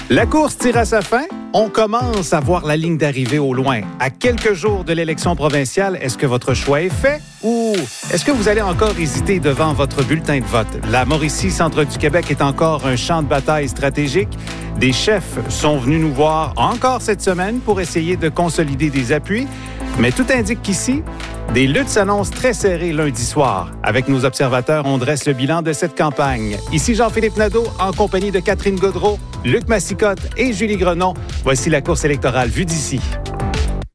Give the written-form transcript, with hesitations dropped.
La course tire à sa fin. On commence à voir la ligne d'arrivée au loin. À quelques jours de l'élection provinciale, est-ce que votre choix est fait ou est-ce que vous allez encore hésiter devant votre bulletin de vote? La Mauricie, centre du Québec, est encore un champ de bataille stratégique. Des chefs sont venus nous voir encore cette semaine pour essayer de consolider des appuis. Mais tout indique qu'ici, des luttes s'annoncent très serrées lundi soir. Avec nos observateurs, on dresse le bilan de cette campagne. Ici Jean-Philippe Nadeau, en compagnie de Catherine Gaudreault, Luc Massicotte et Julie Grenon. Voici la course électorale vue d'ici.